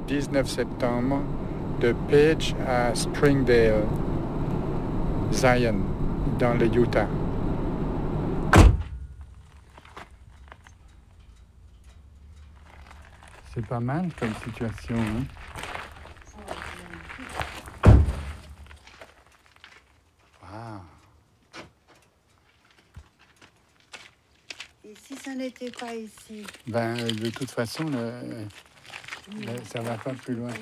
19 septembre de Page à Springdale, Zion, dans le Utah. C'est pas mal comme situation, hein? Wow. Et si ça n'était pas ici? Ben, de toute façon, ça va pas plus loin.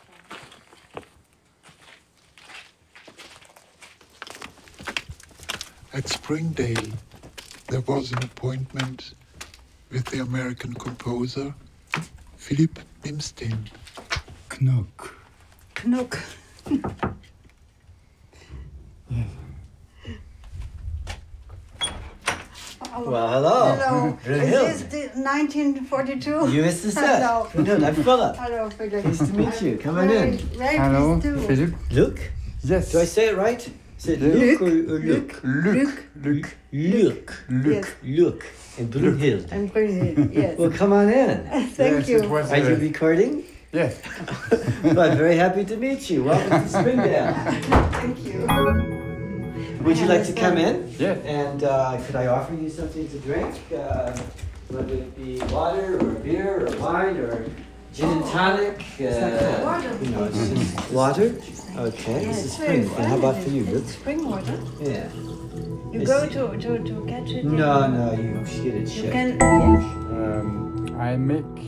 At Springdale, there was an appointment with the American composer Philip Bimstein. Knock. Knock. Well, hello. Hello. Brunhilde. Is this the 1942? You missed the set. Hello. Brunhilde, I'm Philip. Hello, Philip. Nice to meet you. Come on in. Very Hello, pleased too. Philippe. Luc? Yes. Do I say it right? Is it Luc. Luc or Luc? Luc. Luc. Yes. Luc. And Brunhilde. I'm Brunhilde, yes. Well, come on in. Thank Yes, you. it was, Are you recording? Yes. Well, I'm very happy to meet you. Welcome to Springdale. Thank you. Would you like to come in? Yes. And could I offer you something to drink? Whether it be water or beer or wine or gin and tonic. Water. You know, it's just water. Okay, this is spring. And how about for you, Luke? It's spring water. Yeah. You It's- go to catch it? No, you get it You shipped. can, yes. I make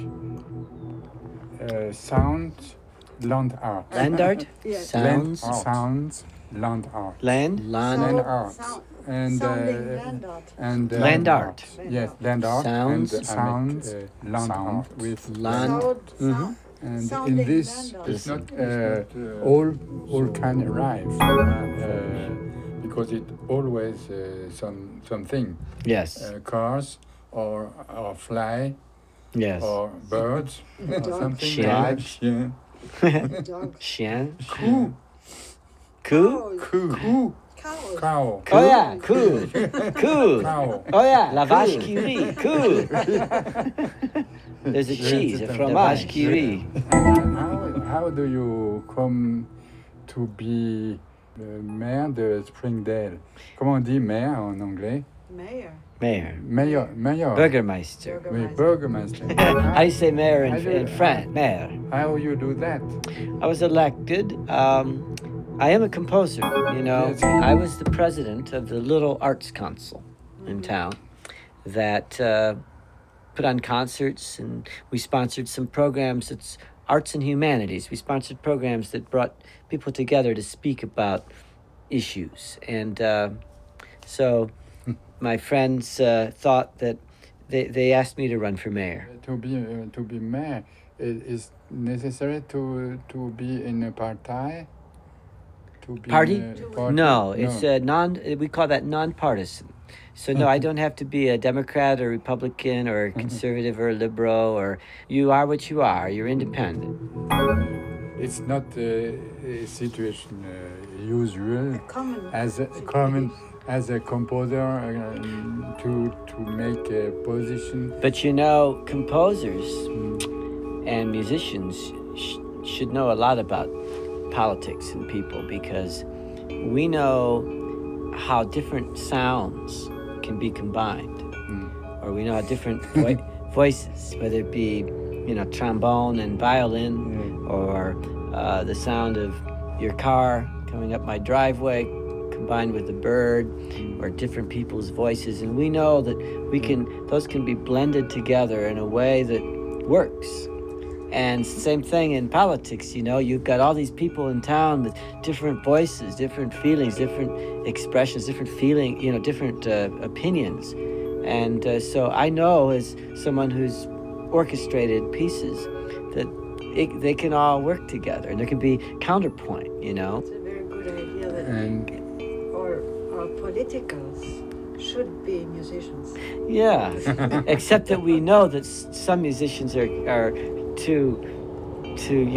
sound land art. Land art? Yes. Sounds? Sounds land art. Land? Land art. Sound- And sounding land art. and Land art. Yes, land art. Sounds. And sounds land art with Land. Sound- And sounding in this, land art. it's not all can arrive because it always something Yes. cars or fly Yes. or birds or something. Chien. Chien. Dog. Chien? Coo. Coo? Coo. Cows. Cow. Oh yeah, coo. Coo. Cow. Oh yeah, la vache qui rit. Coo. There's a cheese, a fromage qui rit. How do you come to be maire de Springdale? Comment on dit maire en anglais? Mayor. Mayor. Mayor. Burgermeister. Oui, burgermeister. How do you say mayor in French? Mayor. How you do that? I was elected. I am a composer, you know. Yes. I was the president of the Little Arts Council in town that put on concerts, and we sponsored some programs that's arts and humanities. We sponsored programs that brought people together to speak about issues. And so my friends thought that they asked me to run for mayor. To be mayor, is necessary to be in a party? To be Party? in a party? No, it's we call that nonpartisan. So no, I don't have to be a Democrat or Republican or conservative or liberal, or you are what you are. You're independent. It's not a situation usual Common. as a composer to make a position. But you know, composers and musicians should know a lot about politics and people, because we know how different sounds can be combined, or we know how different voices, whether it be, you know, trombone and violin, or the sound of your car coming up my driveway combined with the bird, or different people's voices. And we know that those can be blended together in a way that works. And same thing in politics, you know, you've got all these people in town with different voices, different feelings, different expressions, different feeling, you know, different opinions. And so I know, as someone who's orchestrated pieces, that they can all work together, and there can be counterpoint, you know. It's a very good idea that And our politicals should be musicians. Yeah, except that we know that some musicians are too